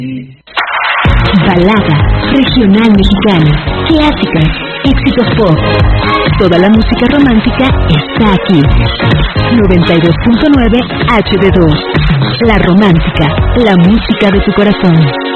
Balada, regional mexicana, clásicas, éxitos pop. Toda la música romántica está aquí. 92.9 HD2. La Romántica, la música de tu corazón.